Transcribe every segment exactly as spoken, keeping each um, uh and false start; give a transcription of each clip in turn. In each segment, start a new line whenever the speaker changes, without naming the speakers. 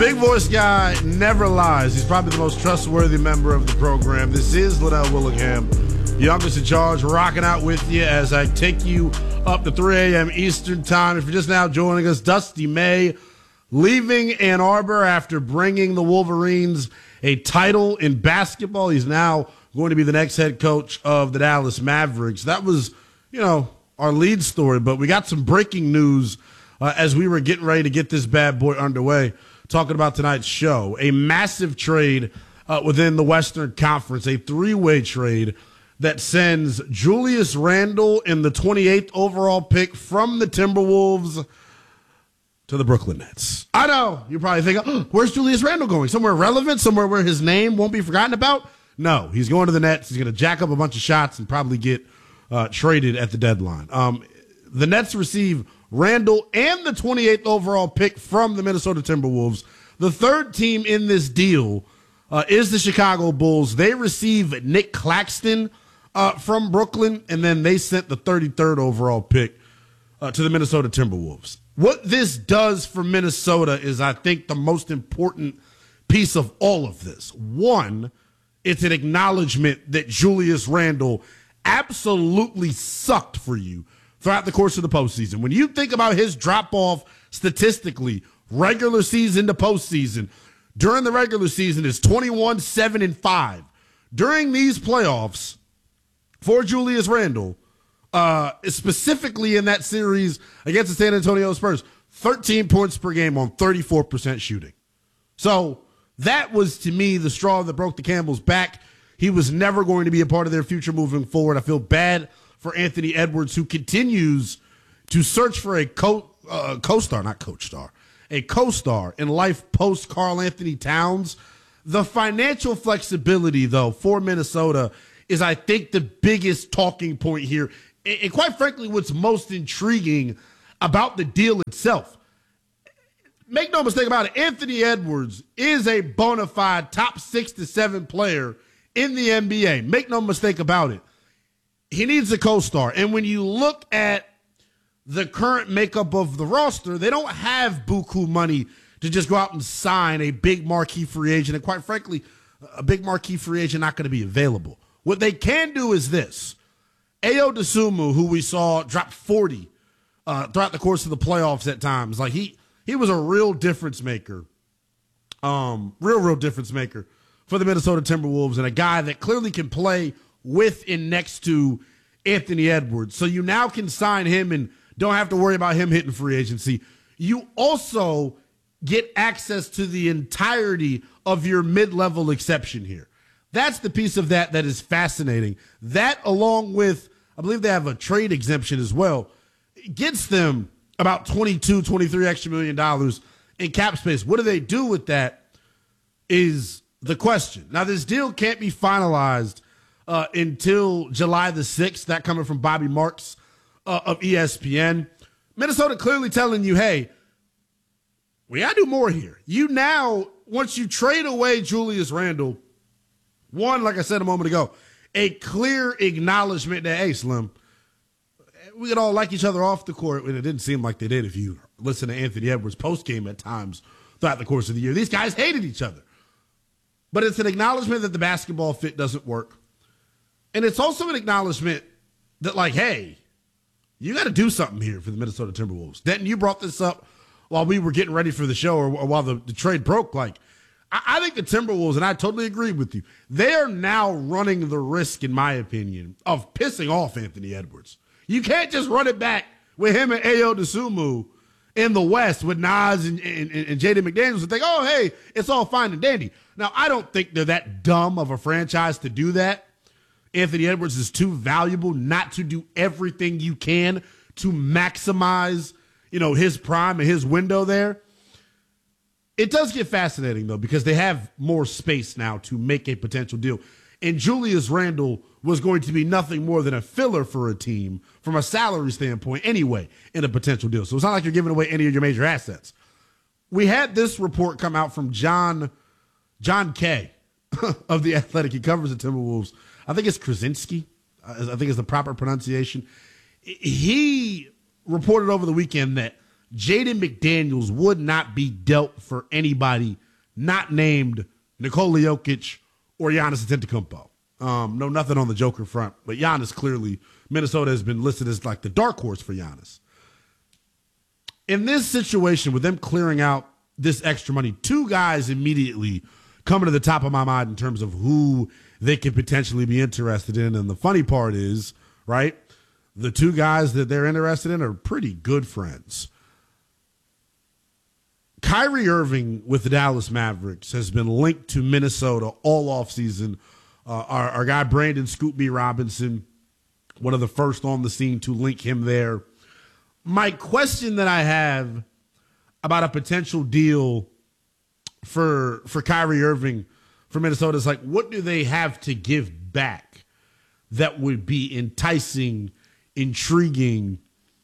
big voice guy never lies. He's probably the most trustworthy member of the program. This is Liddell Willingham, youngest in charge, rocking out with you as I take you up to three a.m. Eastern time. If you're just now joining us, Dusty May leaving Ann Arbor after bringing the Wolverines a title in basketball. He's now going to be the next head coach of the Dallas Mavericks. That was, you know, our lead story, but we got some breaking news uh, as we were getting ready to get this bad boy underway. Talking about tonight's show, a massive trade uh, within the Western Conference, a three-way trade that sends Julius Randle in the twenty-eighth overall pick from the Timberwolves to the Brooklyn Nets. I know, you're probably thinking, oh, where's Julius Randle going? Somewhere relevant? Somewhere where his name won't be forgotten about? No, he's going to the Nets. He's going to jack up a bunch of shots and probably get uh, traded at the deadline. Um, the Nets receive Randle and the twenty-eighth overall pick from the Minnesota Timberwolves. The third team in this deal uh, is the Chicago Bulls. They receive Nick Claxton uh, from Brooklyn, and then they sent the thirty-third overall pick uh, to the Minnesota Timberwolves. What this does for Minnesota is, I think, the most important piece of all of this. One, it's an acknowledgement that Julius Randle absolutely sucked for you throughout the course of the postseason. When you think about his drop-off statistically, regular season to postseason, during the regular season is twenty-one, seven, and five. During these playoffs, for Julius Randle, uh, specifically in that series against the San Antonio Spurs, thirteen points per game on thirty-four percent shooting. So that was, to me, the straw that broke the camel's back. He was never going to be a part of their future moving forward. I feel bad for Anthony Edwards, who continues to search for a co uh, co-star, not coach star, a co-star in life post Karl Anthony Towns. The financial flexibility, though, for Minnesota is, I think, the biggest talking point here. And quite frankly, what's most intriguing about the deal itself. Make no mistake about it, Anthony Edwards is a bona fide top six to seven player in the N B A. Make no mistake about it. He needs a co-star. And when you look at the current makeup of the roster, they don't have buku money to just go out and sign a big marquee free agent. And quite frankly, a big marquee free agent not going to be available. What they can do is this. Ayo Dosunmu, who we saw drop forty uh, throughout the course of the playoffs at times, like he he was a real difference maker, um, real, real difference maker for the Minnesota Timberwolves, and a guy that clearly can play with and next to Anthony Edwards. So you now can sign him and don't have to worry about him hitting free agency. You also get access to the entirety of your mid-level exception here. That's the piece of that that is fascinating. That, along with, I believe they have a trade exemption as well, gets them about twenty-two, twenty-three extra million dollars in cap space. What do they do with that is the question. Now, this deal can't be finalized Uh, until July the sixth, that coming from Bobby Marks uh, of E S P N. Minnesota clearly telling you, hey, we got to do more here. You now, once you trade away Julius Randle, one, like I said a moment ago, a clear acknowledgement that, hey, Slim, we could all like each other off the court, and it didn't seem like they did if you listen to Anthony Edwards' postgame at times throughout the course of the year. These guys hated each other. But it's an acknowledgement that the basketball fit doesn't work. And it's also an acknowledgement that, like, hey, you got to do something here for the Minnesota Timberwolves. Denton, you brought this up while we were getting ready for the show or, or while the, the trade broke. Like, I, I think the Timberwolves, and I totally agree with you, they are now running the risk, in my opinion, of pissing off Anthony Edwards. You can't just run it back with him and Ayo Dosunmu in the West with Nas and, and, and J D McDaniels and think, oh, hey, it's all fine and dandy. Now, I don't think they're that dumb of a franchise to do that. Anthony Edwards is too valuable not to do everything you can to maximize, you know, his prime and his window there. It does get fascinating, though, because they have more space now to make a potential deal. And Julius Randle was going to be nothing more than a filler for a team from a salary standpoint anyway in a potential deal. So it's not like you're giving away any of your major assets. We had this report come out from John, John Kay of The Athletic. He covers the Timberwolves. I think it's Krasinski. I think is the proper pronunciation. He reported over the weekend that Jaden McDaniels would not be dealt for anybody not named Nikola Jokic or Giannis Antetokounmpo. Um, no, nothing on the Joker front, but Giannis clearly, Minnesota has been listed as like the dark horse for Giannis. In this situation, with them clearing out this extra money, two guys immediately coming to the top of my mind in terms of who they could potentially be interested in. And the funny part is, right, the two guys that they're interested in are pretty good friends. Kyrie Irving with the Dallas Mavericks has been linked to Minnesota all offseason. Uh, our, our guy Brandon Scoop B. Robinson, one of the first on the scene to link him there. My question that I have about a potential deal for for Kyrie Irving for Minnesota is like, what do they have to give back that would be enticing, intriguing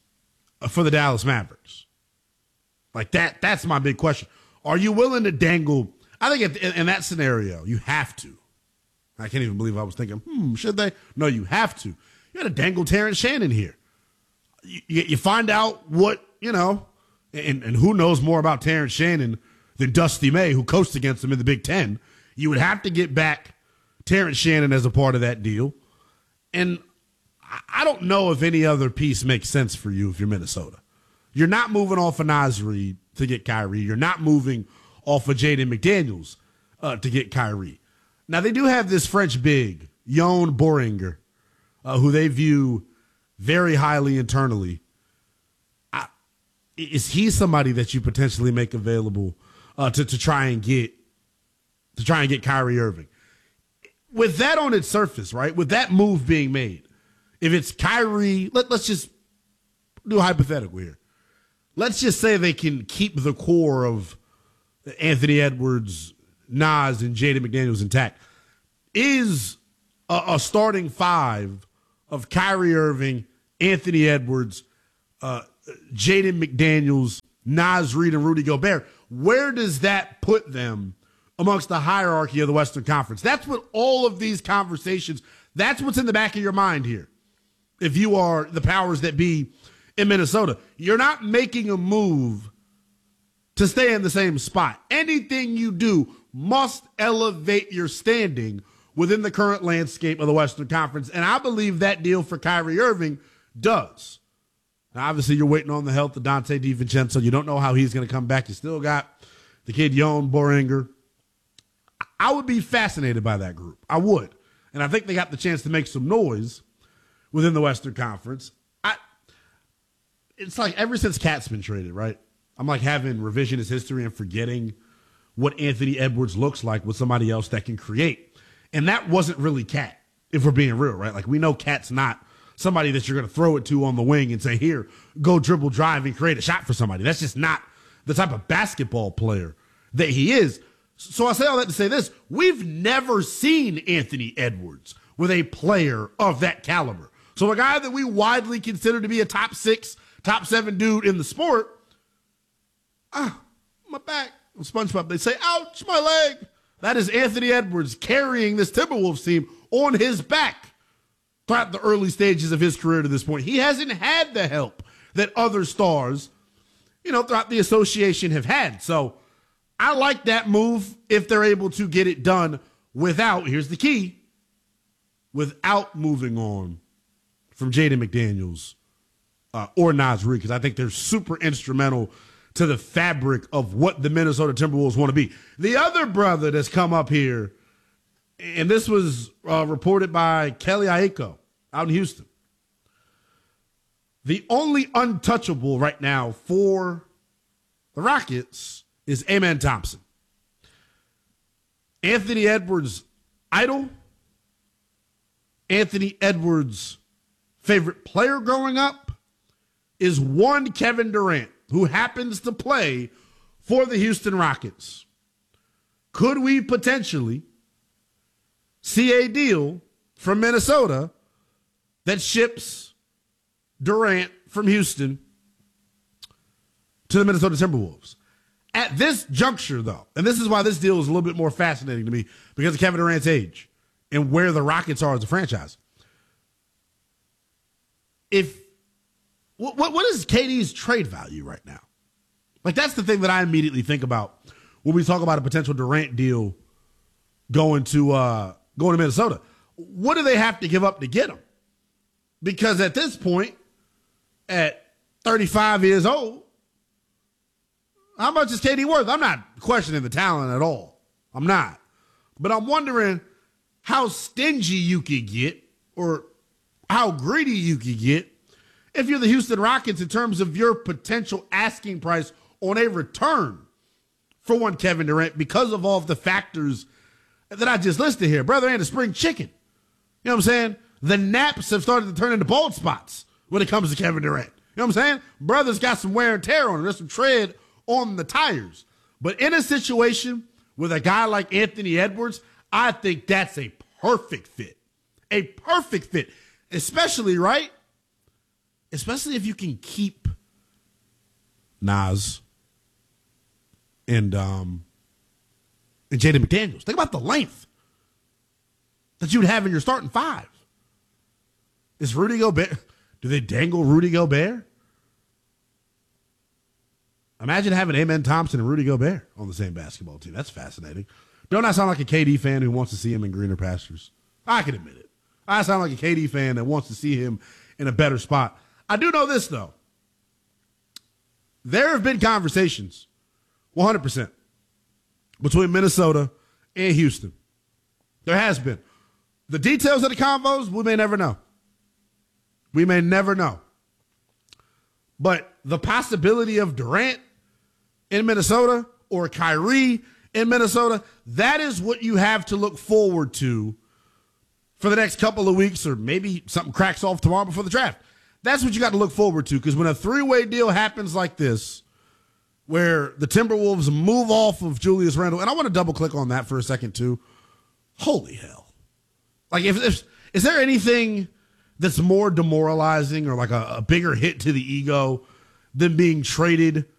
for the Dallas Mavericks? Like that, that's my big question. Are you willing to dangle? I think in, in that scenario, you have to. I can't even believe I was thinking, hmm, should they? No, you have to. You got to dangle Terrence Shannon here. You, you find out what, you know, and, and who knows more about Terrence Shannon than Dusty May, who coached against him in the Big Ten. You would have to get back Terrence Shannon as a part of that deal. And I don't know if any other piece makes sense for you if you're Minnesota. You're not moving off of Nasri to get Kyrie. You're not moving off of Jaden McDaniels uh, to get Kyrie. Now, they do have this French big, Jon Boringer, uh, who they view very highly internally. I, is he somebody that you potentially make available uh, to, to try and get to try and get Kyrie Irving? With that on its surface, right, with that move being made, if it's Kyrie, let, let's just do a hypothetical here. Let's just say they can keep the core of Anthony Edwards, Nas, and Jaden McDaniels intact. Is a, a starting five of Kyrie Irving, Anthony Edwards, uh, Jaden McDaniels, Naz Reid, and Rudy Gobert, where does that put them amongst the hierarchy of the Western Conference? That's what all of these conversations, that's what's in the back of your mind here. If you are the powers that be in Minnesota, you're not making a move to stay in the same spot. Anything you do must elevate your standing within the current landscape of the Western Conference. And I believe that deal for Kyrie Irving does. Now, obviously, you're waiting on the health of Dante DiVincenzo. You don't know how he's going to come back. You still got the kid, Jon Boringer. I would be fascinated by that group. I would. And I think they got the chance to make some noise within the Western Conference. I, it's like ever since Cat's been traded, right? I'm like having revisionist history and forgetting what Anthony Edwards looks like with somebody else that can create. And that wasn't really Cat, if we're being real, right? Like, we know Cat's not somebody that you're going to throw it to on the wing and say, here, go dribble, drive, and create a shot for somebody. That's just not the type of basketball player that he is. So I say all that to say this. We've never seen Anthony Edwards with a player of that caliber. So a guy that we widely consider to be a top six, top seven dude in the sport, ah, my back, SpongeBob, they say, ouch, my leg. That is Anthony Edwards carrying this Timberwolves team on his back throughout the early stages of his career to this point. He hasn't had the help that other stars, you know, throughout the association have had. So I like that move if they're able to get it done without, here's the key, without moving on from Jaden McDaniels uh, or Naz Reid, because I think they're super instrumental to the fabric of what the Minnesota Timberwolves want to be. The other brother that's come up here, and this was uh, reported by Kelly Aiko out in Houston. The only untouchable right now for the Rockets is Amen Thompson. Anthony Edwards' idol, Anthony Edwards' favorite player growing up is one Kevin Durant, who happens to play for the Houston Rockets. Could we potentially see a deal from Minnesota that ships Durant from Houston to the Minnesota Timberwolves? At this juncture, though, and this is why this deal is a little bit more fascinating to me because of Kevin Durant's age and where the Rockets are as a franchise. If What, what what is K D's trade value right now? Like, that's the thing that I immediately think about when we talk about a potential Durant deal going to uh, going to Minnesota. What do they have to give up to get him? Because at this point, at thirty-five years old, how much is K D worth? I'm not questioning the talent at all. I'm not. But I'm wondering how stingy you could get or how greedy you could get if you're the Houston Rockets in terms of your potential asking price on a return for one Kevin Durant because of all of the factors that I just listed here. Brother ain't a spring chicken. You know what I'm saying? The naps have started to turn into bald spots when it comes to Kevin Durant. You know what I'm saying? Brother's got some wear and tear on him. There's some tread on the tires. But in a situation with a guy like Anthony Edwards, I think that's a perfect fit. A perfect fit. Especially, right? Especially if you can keep Nas and um and Jaden McDaniels. Think about the length that you'd have in your starting five. Is Rudy Gobert? Do they dangle Rudy Gobert? Imagine having Amen Thompson and Rudy Gobert on the same basketball team. That's fascinating. Don't I sound like a K D fan who wants to see him in greener pastures? I can admit it. I sound like a K D fan that wants to see him in a better spot. I do know this, though. There have been conversations, one hundred percent, between Minnesota and Houston. There has been. The details of the convos, we may never know. We may never know. But the possibility of Durant in Minnesota or Kyrie in Minnesota, that is what you have to look forward to for the next couple of weeks, or maybe something cracks off tomorrow before the draft. That's what you got to look forward to, because when a three-way deal happens like this, where the Timberwolves move off of Julius Randle, and I want to double-click on that for a second, too. Holy hell. Like, if, if is there anything that's more demoralizing or like a, a bigger hit to the ego than being traded